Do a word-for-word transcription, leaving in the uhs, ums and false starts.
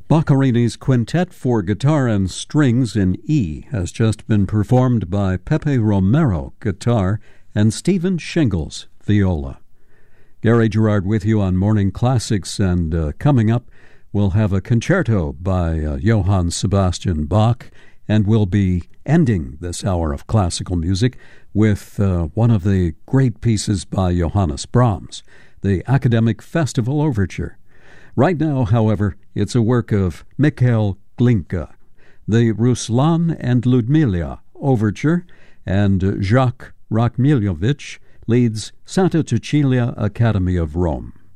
Boccherini's Quintet for Guitar and Strings in E has just been performed by Pepe Romero, guitar, and Stephen Shingles, viola. Gary Gerard with you on Morning Classics, and uh, coming up, we'll have a concerto by uh, Johann Sebastian Bach, and we'll be ending this hour of classical music with uh, one of the great pieces by Johannes Brahms, the Academic Festival Overture. Right now, however, it's a work of Mikhail Glinka, the Ruslan and Ludmila Overture, and Jacques Rachmilovich leads Santa Cecilia Academy of Rome.